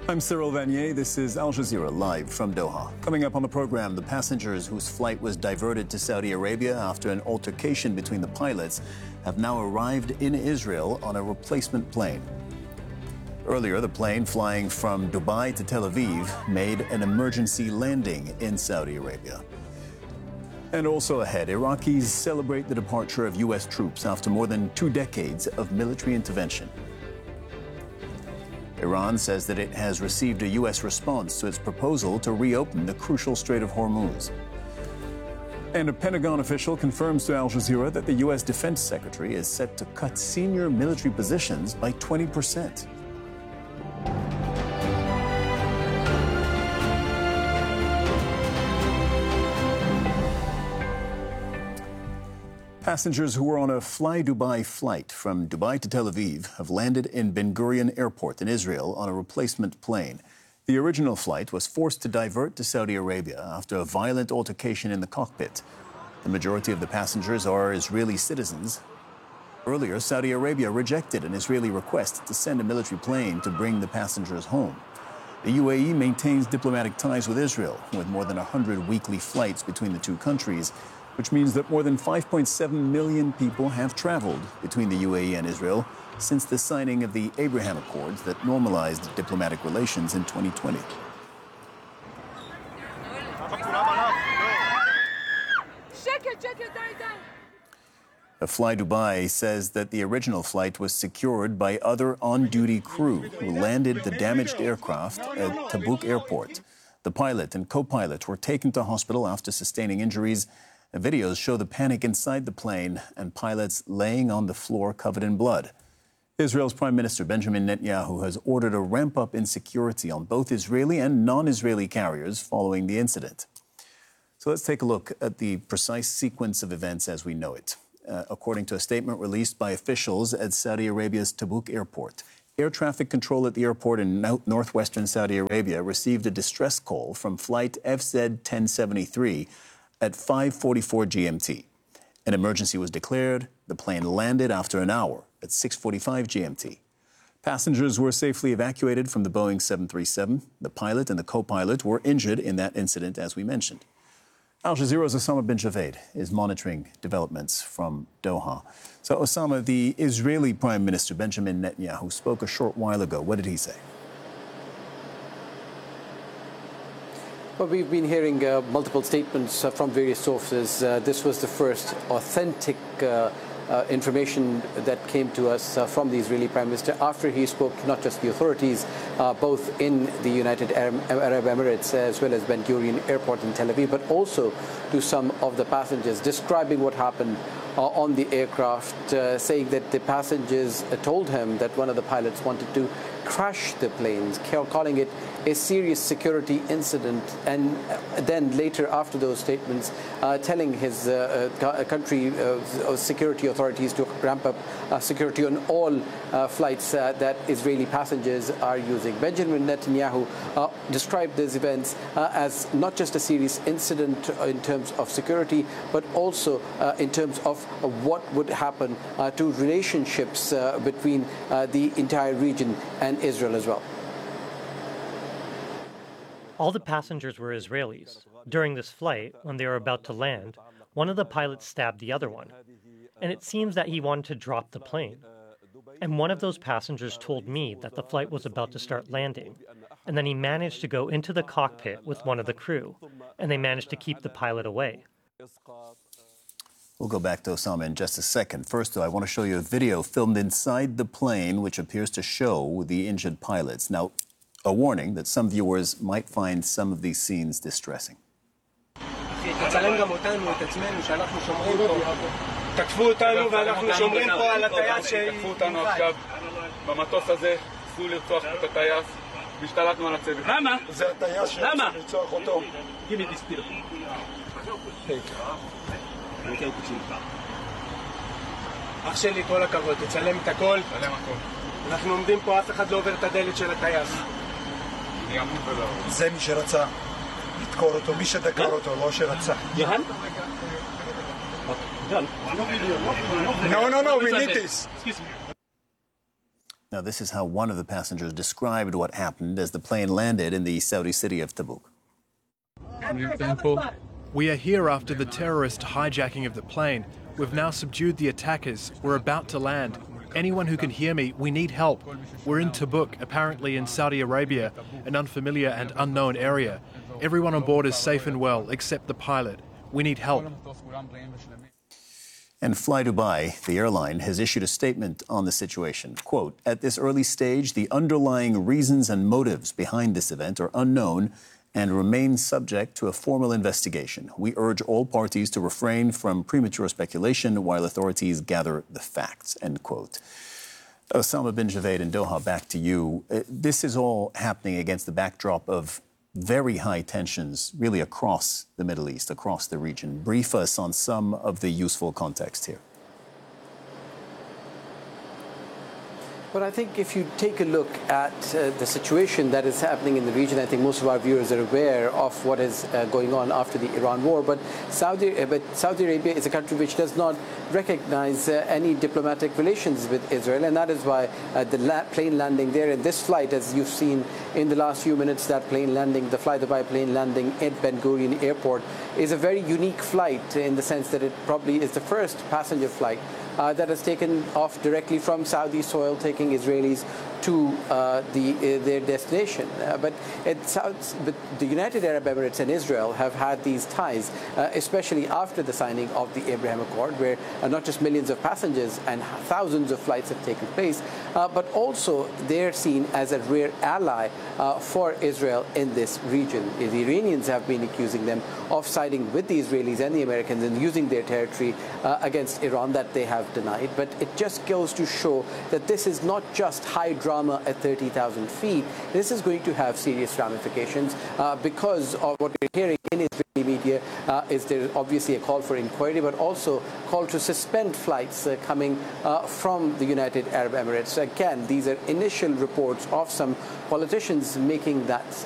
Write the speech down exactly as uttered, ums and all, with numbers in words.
I'm Cyril Vanier. This is Al Jazeera live from Doha. Coming up on the program, the passengers whose flight was diverted to Saudi Arabia after an altercation between the pilots have now arrived in Israel on a replacement plane. Earlier, the plane flying from Dubai to Tel Aviv made an emergency landing in Saudi Arabia. And also ahead, Iraqis celebrate the departure of U S troops after more than two decades of military intervention. Iran says that it has received a U S response to its proposal to reopen the crucial Strait of Hormuz. And a Pentagon official confirms to Al Jazeera that the U S Defense Secretary is set to cut senior military positions by twenty percent. Passengers who were on a Fly Dubai flight from Dubai to Tel Aviv have landed in Ben Gurion Airport in Israel on a replacement plane. The original flight was forced to divert to Saudi Arabia after a violent altercation in the cockpit. The majority of the passengers are Israeli citizens. Earlier, Saudi Arabia rejected an Israeli request to send a military plane to bring the passengers home. The U A E maintains diplomatic ties with Israel, with more than one hundred weekly flights between the two countries, which means that more than five point seven million people have traveled between the U A E and Israel since the signing of the Abraham Accords that normalized diplomatic relations in twenty twenty. A Fly Dubai says that the original flight was secured by other on-duty crew who landed the damaged aircraft at Tabuk Airport. The pilot and co-pilot were taken to hospital after sustaining injuries. The videos show the panic inside the plane and pilots laying on the floor covered in blood. Israel's Prime Minister Benjamin Netanyahu has ordered a ramp-up in security on both Israeli and non-Israeli carriers following the incident. So let's take a look at the precise sequence of events as we know it. Uh, according to a statement released by officials at Saudi Arabia's Tabuk Airport, air traffic control at the airport in no- northwestern Saudi Arabia received a distress call from flight F Z ten seventy-three at five forty-four G M T. An emergency was declared. The plane landed after an hour at six forty-five G M T. Passengers were safely evacuated from the Boeing seven thirty-seven. The pilot and the co-pilot were injured in that incident, as we mentioned. Al Jazeera's Osama bin Javed is monitoring developments from Doha. So, Osama, the Israeli Prime Minister Benjamin Netanyahu spoke a short while ago. What did he say? Well, we've been hearing uh, multiple statements uh, from various sources. Uh, this was the first authentic uh, uh, information that came to us uh, from the Israeli Prime Minister after he spoke to not just the authorities, uh, both in the United Arab, Arab Emirates as well as Ben Gurion Airport in Tel Aviv, but also to some of the passengers, describing what happened uh, on the aircraft, uh, saying that the passengers uh, told him that one of the pilots wanted to crash the planes, calling it a serious security incident, and then later after those statements uh, telling his uh, uh, country uh, security authorities to ramp up uh, security on all uh, flights uh, that Israeli passengers are using. Benjamin Netanyahu uh, described these events uh, as not just a serious incident in terms of security, but also uh, in terms of uh, what would happen uh, to relationships uh, between uh, the entire region and Israel as well. All the passengers were Israelis. During this flight, when they were about to land, one of the pilots stabbed the other one. And it seems that he wanted to drop the plane. And one of those passengers told me that the flight was about to start landing. And then he managed to go into the cockpit with one of the crew. And they managed to keep the pilot away. We'll go back to Osama in just a second. First, though, I want to show you a video filmed inside the plane, which appears to show the injured pilots. Now, a warning that some viewers might find some of these scenes distressing. אח שלי, כל הכבוד, תצלם את הכל. תצלם הכל. אנחנו עומדים פה, אף אחד לא עובר את הדלת של הטייס. זה מי שרצה לדקור אותו, מי שדקר אותו, לא שרצה. יהן? No, no, no, we need this. Now, this is how one of the passengers described what happened as the plane landed in the Saudi city of Tabuk. We are here after the terrorist hijacking of the plane. We've now subdued the attackers. We're about to land. Anyone who can hear me, we need help. We're in Tabuk, apparently in Saudi Arabia, an unfamiliar and unknown area. Everyone on board is safe and well, except the pilot. We need help. And Fly Dubai, the airline, has issued a statement on the situation. Quote, at this early stage, the underlying reasons and motives behind this event are unknown and remain subject to a formal investigation. We urge all parties to refrain from premature speculation while authorities gather the facts, end quote. Osama bin Javed in Doha, back to you. This is all happening against the backdrop of very high tensions really across the Middle East, across the region. Brief us on some of the useful context here. Well, I think if you take a look at uh, the situation that is happening in the region, I think most of our viewers are aware of what is uh, going on after the Iran war. But Saudi, uh, but Saudi Arabia is a country which does not recognize uh, any diplomatic relations with Israel, and that is why uh, the la plane landing there and this flight, as you've seen in the last few minutes, that plane landing, the Fly Dubai plane landing at Ben Gurion Airport, is a very unique flight in the sense that it probably is the first passenger flight Uh, that has taken off directly from Saudi soil, taking Israelis to uh, the, uh, their destination. Uh, but, it sounds, but the United Arab Emirates and Israel have had these ties, uh, especially after the signing of the Abraham Accord, where uh, not just millions of passengers and thousands of flights have taken place, uh, but also they're seen as a rare ally uh, for Israel in this region. The Iranians have been accusing them of siding with the Israelis and the Americans and using their territory uh, against Iran that they have denied. But it just goes to show that this is not just high drama at thirty thousand feet. This is going to have serious ramifications uh, because of what we're hearing in Israeli media uh, is there obviously a call for inquiry, but also call to suspend flights uh, coming uh, from the United Arab Emirates. Again, these are initial reports of some politicians making that